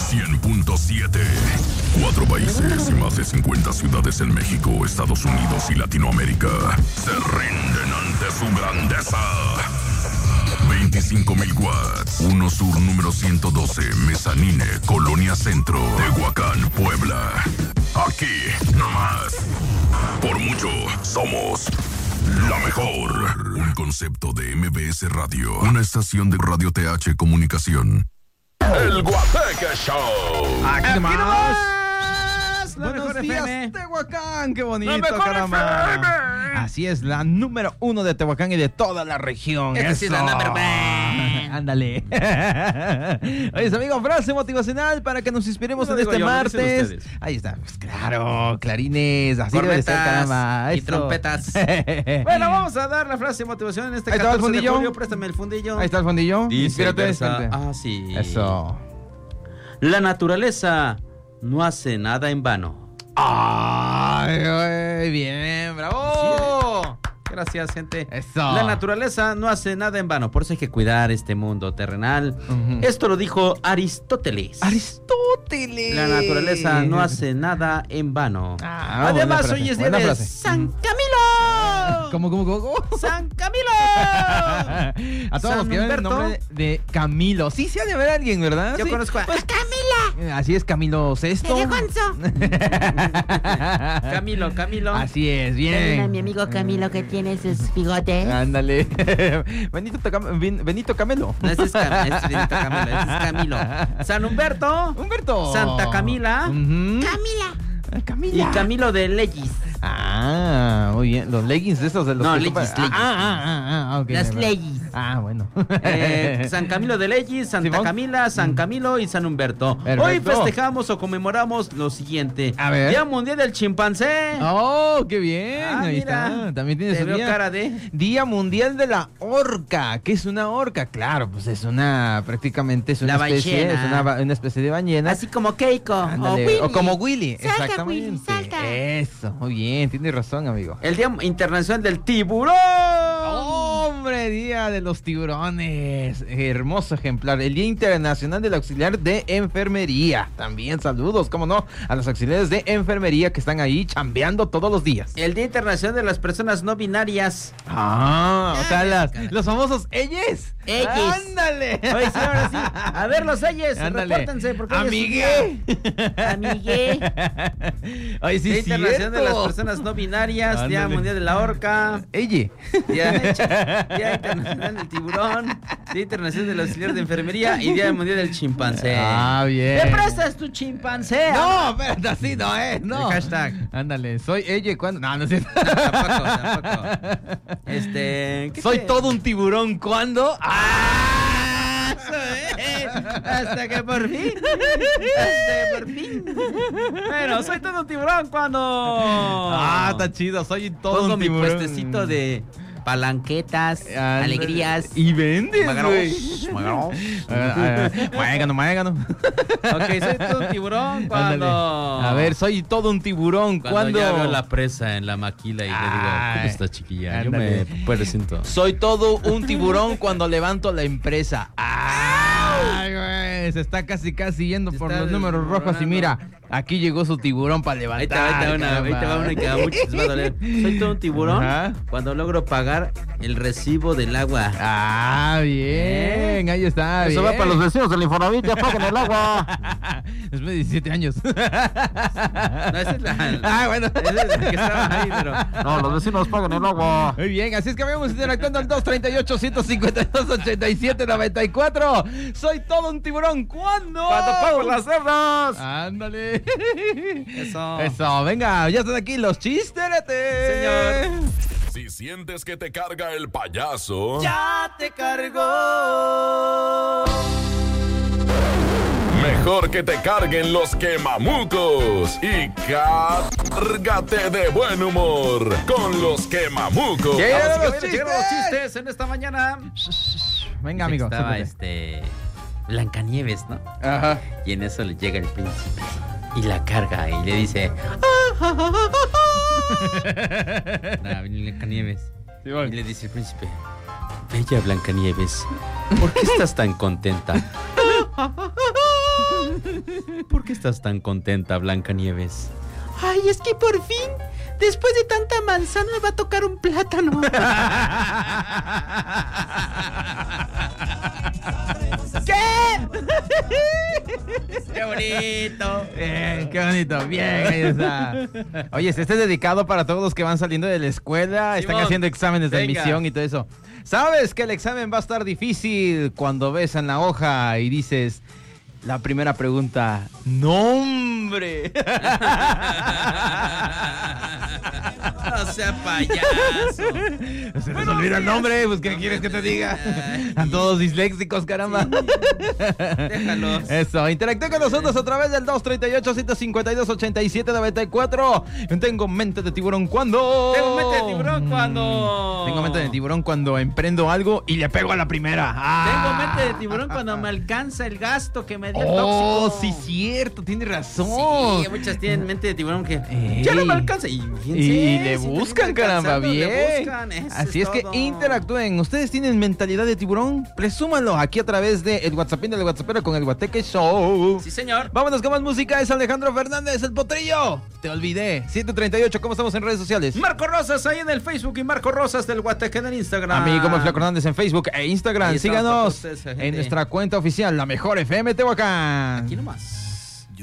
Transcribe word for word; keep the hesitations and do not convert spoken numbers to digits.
cien punto siete. Cuatro países y más de cincuenta ciudades en México, Estados Unidos y Latinoamérica se rinden ante su grandeza. veinticinco mil watts. uno Sur número ciento doce, Mezanine, Colonia Centro, Tehuacán, Puebla. Aquí, nomás. Por mucho, somos la mejor. Un concepto de M B S Radio. Una estación de Radio T H Comunicación. El Guateque Show. Aquí más. La Buenos mejor días, F M. Tehuacán, qué bonito, La mejor caramba. F M. Así es, la número uno de Tehuacán y de toda la región. Esta sí es la Eso. number one. Ándale. Oye, amigo, frase motivacional para que nos inspiremos No en digo este yo, lo dicen martes. ustedes. Ahí está, pues claro, clarines, así debe de ser, Cornetas caramba. y Eso. trompetas. Bueno, vamos a dar la frase de motivación en este Ahí está el catorce de fundillo. julio. Préstame el fundillo. Ahí está el fondillo. Dice Inspírate, Versa, gente. ah, sí. Eso. La naturaleza no hace nada en vano. Ay, ay, bien, bravo. Gracias, gente. Eso. La naturaleza no hace nada en vano, por eso hay que cuidar este mundo terrenal. Ujú. Esto lo dijo Aristóteles. Aristóteles. La naturaleza no hace nada en vano. Ah, Además, buena frase, hoy es día buena de frase. San Camilo. ¿Cómo, cómo, cómo? cómo? ¡San Camilo! A todos San los que ven el Humberto. nombre de Camilo. Sí, se ha de ver a alguien, ¿verdad? Yo Sí. conozco a... Pues Camila. Así es, Camilo Sesto. Te dejo, Anzo. Camilo, Camilo. Así es, Saluda a bien. mi amigo Camilo que tiene sus bigotes. Ándale. Benito, Tocam- Ben- Benito Camelo. No, ese es, Cam- ese es Benito Camilo, ese es Camilo. San Humberto. Humberto. Santa Camila. Ujú. Camila. Ah, Camila. Y Camilo de Legis. Ah, muy bien. Los leggings de esos de los No, que leggings, ocupan- leggings. Ah, ah, ah, ah, ok. Las de verdad. leyes. Ah, bueno. Eh, San Camilo de Legis, Santa Simón. Camila, San Camilo y San Humberto. Perfecto. Hoy festejamos o conmemoramos lo siguiente. A ver. Día Mundial del Chimpancé. Oh, qué bien. Ah, Ahí mira. está. También tiene Te su veo día. cara de... Día Mundial de la Orca. ¿Qué es una orca? Claro, pues es una, prácticamente es una La especie, ballena. es una, ba- una especie de ballena. Así como Keiko. Ándale, o Willy. o como Willy, Salta, exactamente. Willy, salta. Eso, muy bien, tienes razón, amigo. El Día Internacional del Tiburón. Hombre, Día de los Tiburones. Hermoso ejemplar. El Día Internacional del Auxiliar de Enfermería. También saludos, cómo no, a los auxiliares de enfermería que están ahí chambeando todos los días. El Día Internacional de las Personas No Binarias. Ah, o sea, Ah, las- caray. los famosos ellos. Ellos. Ándale. Oye, sí, ahora sí. A ver, los ellos, Ándale. repórtense. Porque hoy es su Amigue. día. Amigue. Ay, sí, Día es Internacional de las cierto. Personas No Binarias. Día Ándale. Mundial de la Orca. Ella. Día, Día Internacional del Tiburón. Día Internacional del Auxiliar de Enfermería. Y Día Mundial del Chimpancé. Ah, bien. ¿Me prestas tu chimpancé? No, espérate, así no es, no. El hashtag. Ándale, soy ella cuando. No, no es cierto. Tampoco, tampoco. Este. ¿qué Soy te- todo un tiburón cuando. ¡Ah! Eso es. Hasta que por fin. Hasta que por fin. Bueno, soy todo un tiburón cuando. Ah, está chido, soy todo Pongo un mi tiburón. puestecito de palanquetas, Ándale. alegrías. Y vendes, Magaros, güey. magaros. Ah, ah, ah, Muégano, muégano. Ok, soy todo un tiburón cuando. Ándale. A ver, soy todo un tiburón Cuando cuando. ya veo la presa en la maquila y le digo, Ay, ¿cómo está, chiquilla? Yo ándale. me presento. Soy todo un tiburón cuando levanto la empresa. Ay, güey, se está casi casi yendo Se por está los números rojos y mira, aquí llegó su tiburón para Ahí te, levantar. va, ahí te va una, ahí te va una que a muchos les va a doler. Soy todo un tiburón Ajá. cuando logro pagar el recibo del agua. Ah, bien, ahí está. Eso bien. va para los vecinos del Infonavit, ya paguen el agua. Después de diecisiete años. No, esa es la, Ah, bueno. esa es la que estaba ahí, pero... No, los vecinos pagan el agua. Muy bien, así es que vamos interactuando al dos treinta y ocho, ciento cincuenta y dos, ochenta y siete, noventa y cuatro. Soy todo un tiburón. ¿Cuándo? ¡Cuando pago las cerdas! Ándale. Eso. Eso, venga, ya están aquí los chisteretes. Señor. Si sientes que te carga el payaso, ¡Ya te cargó! mejor que te carguen los quemamucos y cárgate de buen humor con los quemamucos. Llegaron Vamos, los que llegaron los chistes. chistes en esta mañana. Venga, amigo. Estaba súbete. este... Blancanieves, ¿no? Ajá. Y en eso le llega el príncipe y la carga y le dice... Nada, viene Blancanieves. Sí, voy. Y le dice el príncipe... Bella Blancanieves, ¿por qué estás tan contenta? ¿Por qué estás tan contenta, Blancanieves? Ay, es que por fin, después de tanta manzana, me va a tocar un plátano. ¿Qué? ¡Qué bonito! Bien, qué bonito, bien, ahí está. Oye, este es dedicado para todos los que van saliendo de la escuela, están Simón, haciendo exámenes de venga. admisión y todo eso. ¿Sabes que el examen va a estar difícil cuando ves en la hoja y dices la primera pregunta, nombre? No sea payaso. Se les olvida el nombre, pues ¿qué quieres que te diga? Están todos disléxicos, caramba. Déjalos. Eso, interactúa con nosotros a través del dos treinta y ocho, ciento cincuenta y dos, ochenta y siete, noventa y cuatro. Tengo mente de tiburón cuando... Tengo mente de tiburón cuando... Tengo mente de tiburón cuando emprendo algo y le pego a la primera. ¡Ah! Tengo mente de tiburón cuando me alcanza el gasto que me dio el Oh, tóxico. sí, cierto, tiene razón. Sí, muchas tienen mente de tiburón que Ey. ya no me alcanza. Y, Y, fíjense, y le siempre buscan, vienen caramba, alcanzando, bien. le buscan, eso Así es, que todo. interactúen. ¿Ustedes tienen mentalidad de tiburón? Presúmanlo aquí a través del de WhatsApp del WhatsAppero con el Guateque Show. Sí, señor. Vámonos con más música. Es Alejandro Fernández, el potrillo. Te olvidé. ciento treinta y ocho, ¿cómo estamos en redes sociales? Marco Rosas ahí en el Facebook y Marco Rosas del Guateque en el Instagram. A mí como el Flaco Hernández en Facebook e Instagram. Ahí estamos Síganos para ustedes, gente. en nuestra cuenta oficial, la mejor F M Tehuacán. Aquí nomás.